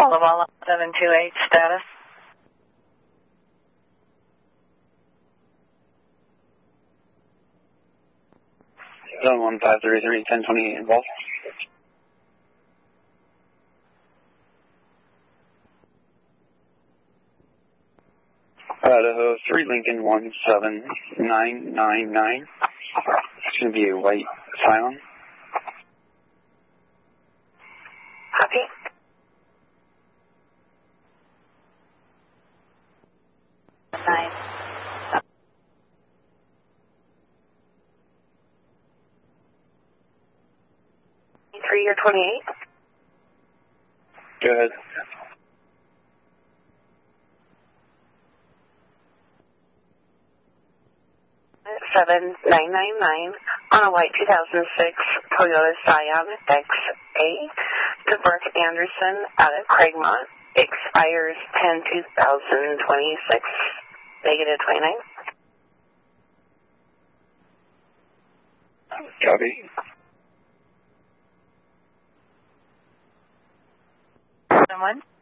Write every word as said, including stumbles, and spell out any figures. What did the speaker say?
Lavala seven two eight, status. Zone one five three three, ten twenty-eight involved. Idaho three Lincoln one seven nine nine nine. It's going to be a white Scion. Copy. Nine. Three or twenty-eight. Go ahead. seven nine nine nine on a white two thousand six Toyota Scion X A to Burke Anderson out of Craigmont. Expires ten two thousand twenty-six, negative twenty-nine. Copy. Someone?